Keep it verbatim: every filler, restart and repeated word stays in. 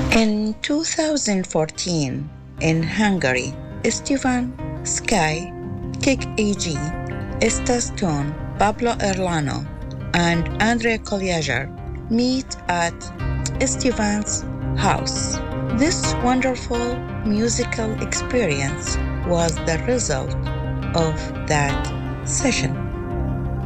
In two thousand fourteen, in Hungary, Stefan Sky, Kick A G, Esta Stone, Pablo Erlano, and Andrea Colliager meet at Stefan's house. This wonderful musical experience was the result of that session.